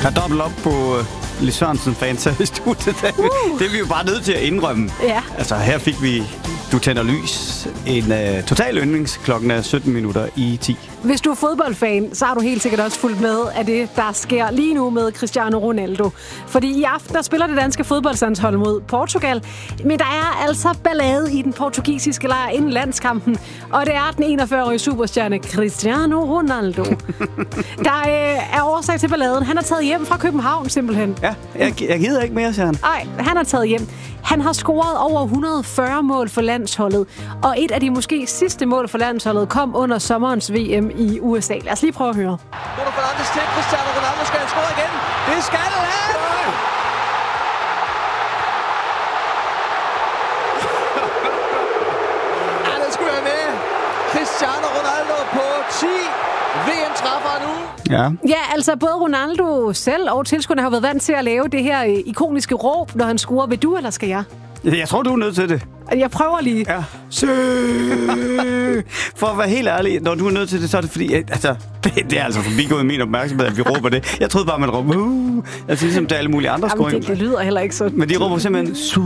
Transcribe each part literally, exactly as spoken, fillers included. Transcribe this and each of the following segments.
Der er dobbelt op på uh, Lis Sørensen-fans i studiet. Uh. Det er vi jo bare nødt til at indrømme. Ja. Altså, her fik vi Du tænder lys. En uh, total yndlings. Klokken er sytten minutter i ti. Hvis du er fodboldfan, så har du helt sikkert også fulgt med af det, der sker lige nu med Cristiano Ronaldo. Fordi i aften, der spiller det danske fodboldlandshold mod Portugal. Men der er altså ballade i den portugisiske lejr inden landskampen. Og det er den enogfyrre-årige superstjerne Cristiano Ronaldo. Der øh, er årsag til balladen. Han er taget hjem fra København, simpelthen. Ja, jeg, jeg gider ikke mere, siger han. Nej, han er taget hjem. Han har scoret over et hundrede og fyrre mål for landsholdet, og et af de måske sidste mål for landsholdet kom under sommerens V M i U S A. Lad os lige prøve at høre. Bruno Fernandes til Cristiano Ronaldo. Skal han score igen? Det skal han! Ja, det skulle være med. Cristiano Ronaldo på ti V M-træffer nu. Ja. Ja, altså både Ronaldo selv og tilskuerne har været vant til at lave det her ikoniske råb, når han scorer. Vil du, eller skal jeg? Jeg tror, du er nødt til det. Jeg prøver lige. Ja. For at være helt ærlig, når du er nødt til det, så er det fordi, altså, det, det er altså forbigået min opmærksomhed, at vi råber det. Jeg troede bare, man råber, uh, altså ligesom til alle mulige andre scoringer. Det, det lyder heller ikke sådan. Men de råber simpelthen, su.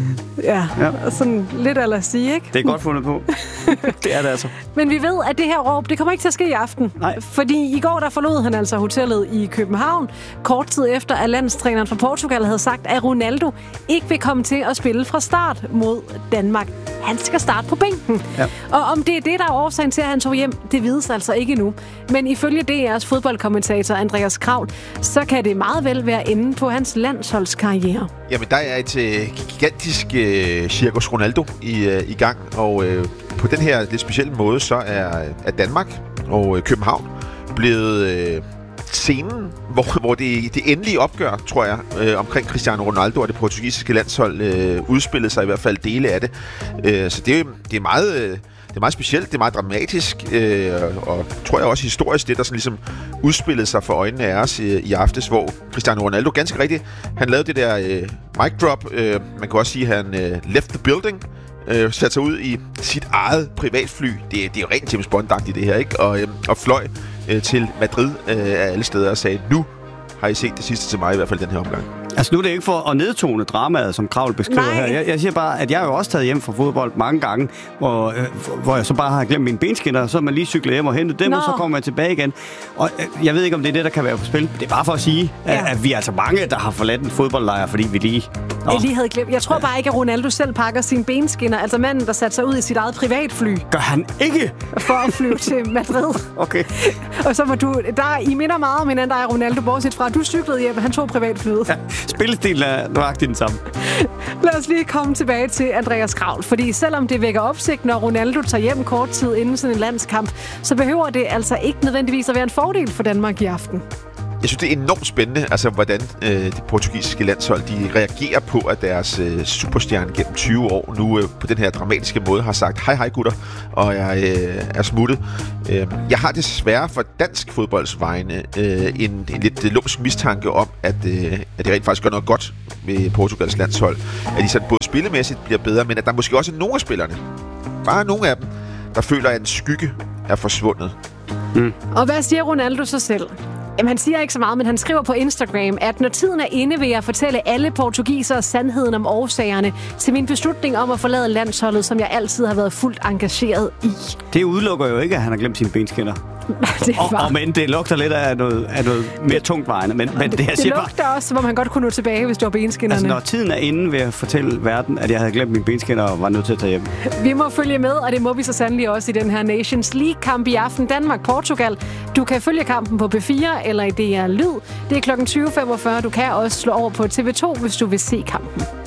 Ja, ja, sådan lidt at sige, ikke? Det er godt fundet på. Det er det altså. Men vi ved, at det her råb, det kommer ikke til at ske i aften. Nej. Fordi i går, der forlod han altså hotellet i København, kort tid efter, at landstræneren fra Portugal havde sagt, at Ronaldo ikke vil komme til at spille fra start mod Danmark. Han skal starte på bænken. Ja. Og om det er det, der er årsagen til, at han tog hjem, det vides altså ikke endnu. Men ifølge D R's fodboldkommentator Andreas Kraul, så kan det meget vel være inde på hans landsholdskarriere. Jamen, der er et øh, gigantisk øh, Circus Ronaldo i, øh, i gang, og øh, på den her lidt specielle måde, så er, er Danmark og øh, København blevet øh, scenen, hvor, hvor det, det endelige opgør, tror jeg, øh, omkring Cristiano Ronaldo og det portugisiske landshold øh, udspillede sig i hvert fald dele af det. Øh, så det, det er meget... Øh, Det er meget specielt, det er meget dramatisk, øh, og tror jeg også historisk, det der sådan ligesom udspillede sig for øjnene af os i, i aftes, hvor Cristiano Ronaldo ganske rigtigt, han lavede det der øh, mic drop, øh, man kan også sige, at han øh, left the building, øh, satte sig ud i sit eget privatfly, det, det er jo rent James Bond-agtigt det her, ikke? Og, øh, og fløj øh, til Madrid øh, af alle steder og sagde, nu har I set det sidste til mig, i hvert fald den her omgang. Altså nu er det ikke for at nedtone dramaet, som Kraul beskriver Nej. her. Jeg, jeg siger bare, at jeg er jo også taget hjem fra fodbold mange gange, hvor, øh, hvor jeg så bare har glemt mine benskinner, så er man lige cyklet hjem og hentet dem, Nå. og så kommer man tilbage igen. Og øh, jeg ved ikke, om det er det, der kan være på spil. Det er bare for at sige, ja. at, at vi er altså mange, der har forladt en fodboldlejr, fordi vi lige... Nå. Jeg lige havde glemt. Jeg tror ja. bare ikke, at Ronaldo selv pakker sine benskinner. Altså manden, der satte sig ud i sit eget privatfly. Gør han ikke? For at flyve til Madrid. Okay. Og så var du... Der, I minder meget om hinanden, der er Ronaldo, bortset fra, du cyklede hjem, han tog privatflyet. Ja, spillestilen er nøjagtigt den samme. Lad os lige komme tilbage til Andreas Kraul. Fordi selvom det vækker opsigt, når Ronaldo tager hjem kort tid inden sådan en landskamp, så behøver det altså ikke nødvendigvis at være en fordel for Danmark i aften. Jeg synes, det er enormt spændende, altså hvordan øh, det portugisiske landshold de reagerer på, at deres øh, superstjerne gennem tyve år nu øh, på den her dramatiske måde har sagt hej hej gutter, og jeg øh, er smuttet. Øh, jeg har desværre for dansk fodbolds vegne øh, en, en lidt lumsk mistanke om, at, øh, at det rent faktisk gør noget godt ved Portugals landshold. At de sådan både spillemæssigt bliver bedre, men at der måske også er nogle af spillerne, bare nogle af dem, der føler, at en skygge er forsvundet. Mm. Og hvad siger Ronaldo så selv? Jamen, han siger ikke så meget, men han skriver på Instagram, at når tiden er inde, vil jeg fortælle alle portugisere sandheden om årsagerne til min beslutning om at forlade landsholdet, som jeg altid har været fuldt engageret i. Det udelukker jo ikke, at han har glemt sine benskinner. Det og, og men det lugter lidt af noget, af noget mere tungtvejende. Men, men det, jeg det siger lugter bare, også, som om han godt kunne nå tilbage, hvis du var benskinnerne. Altså, når tiden er inde, vil jeg fortælle verden, at jeg havde glemt mine benskinner og var nødt til at tage hjem. Vi må følge med, og det må vi så sandelig også i den her Nations League-kamp i aften. Danmark-Portugal. Du kan følge kampen på P fire eller i D R Lyd. Det er klokken tyve femogfyrre. Du kan også slå over på T V to, hvis du vil se kampen.